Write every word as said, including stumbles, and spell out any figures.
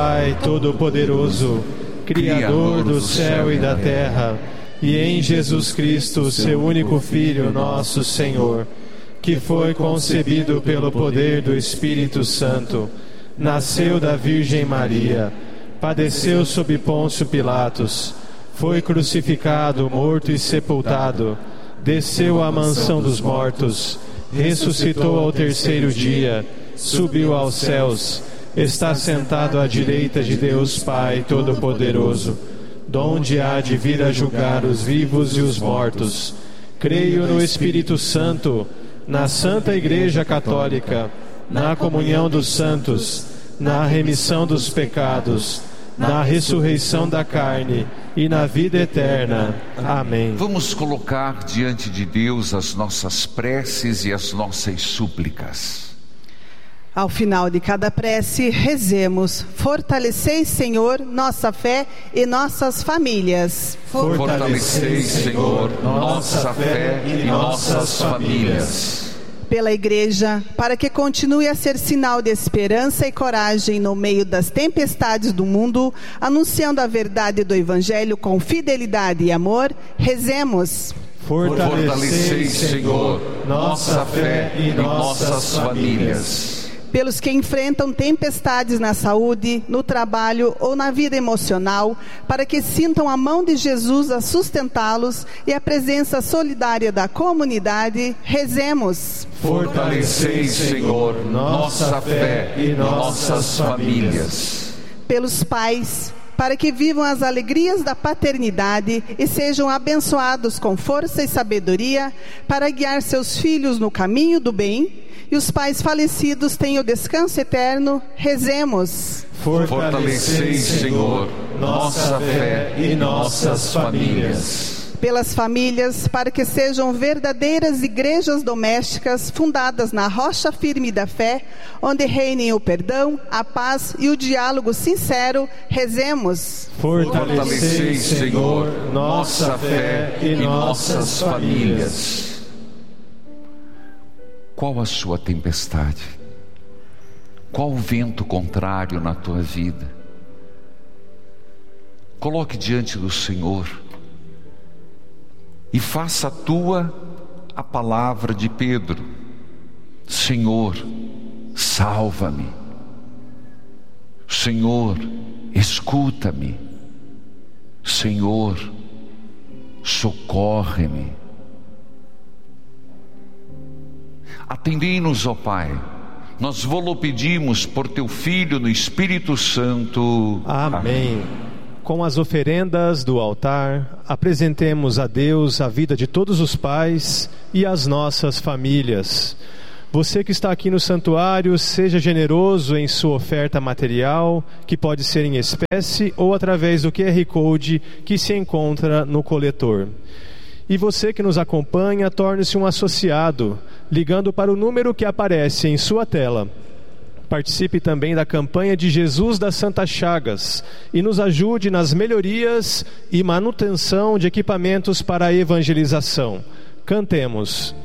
Pai Todo-Poderoso, Criador do céu e da terra, e em Jesus Cristo, seu único Filho, nosso Senhor, que foi concebido pelo poder do Espírito Santo, nasceu da Virgem Maria, padeceu sob Pôncio Pilatos, foi crucificado, morto e sepultado, desceu à mansão dos mortos, ressuscitou ao terceiro dia, subiu aos céus, está sentado à direita de Deus Pai Todo-Poderoso, donde há de vir a julgar os vivos e os mortos. Creio no Espírito Santo, na Santa Igreja Católica, na comunhão dos santos, na remissão dos pecados, na ressurreição da carne e na vida eterna. Amém. Vamos colocar diante de Deus as nossas preces e as nossas súplicas. Ao final de cada prece, rezemos: fortalecei, Senhor, nossa fé e nossas famílias. Fortalecei, Senhor, nossa fé e nossas famílias. Pela Igreja, para que continue a ser sinal de esperança e coragem no meio das tempestades do mundo, anunciando a verdade do Evangelho com fidelidade e amor, rezemos. Fortalecei, Senhor, nossa fé e nossas famílias. Pelos que enfrentam tempestades na saúde, no trabalho ou na vida emocional, para que sintam a mão de Jesus a sustentá-los e a presença solidária da comunidade, rezemos. Fortalecei, Senhor, nossa fé e nossas famílias. Pelos pais, para que vivam as alegrias da paternidade e sejam abençoados com força e sabedoria para guiar seus filhos no caminho do bem, e os pais falecidos tenham descanso eterno, rezemos. Fortalecei, Senhor, nossa fé e nossas famílias. Pelas famílias, para que sejam verdadeiras igrejas domésticas fundadas na rocha firme da fé, onde reinem o perdão, a paz e o diálogo sincero, rezemos. Fortalecei, Senhor, nossa fé e nossas famílias. Qual a sua tempestade? Qual o vento contrário na tua vida? Coloque diante do Senhor e faça tua a palavra de Pedro: Senhor, salva-me. Senhor, escuta-me. Senhor, socorre-me. Atendei-nos, ó Pai, nós vos pedimos por teu Filho no Espírito Santo. Amém. Amém. Com as oferendas do altar, apresentemos a Deus a vida de todos os pais e as nossas famílias. Você que está aqui no santuário, seja generoso em sua oferta material, que pode ser em espécie ou através do Q R Code que se encontra no coletor. E você que nos acompanha, torne-se um associado, ligando para o número que aparece em sua tela. Participe também da campanha de Jesus das Santas Chagas e nos ajude nas melhorias e manutenção de equipamentos para a evangelização. Cantemos.